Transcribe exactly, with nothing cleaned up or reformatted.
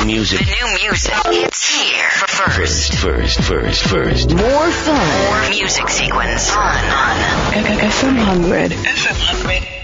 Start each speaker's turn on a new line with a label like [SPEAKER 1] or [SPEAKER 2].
[SPEAKER 1] music.
[SPEAKER 2] The new music. It's here first.
[SPEAKER 1] First, first, first.
[SPEAKER 2] More fun. More music sequence. On, on.
[SPEAKER 3] F M one hundred.
[SPEAKER 2] F M one hundred.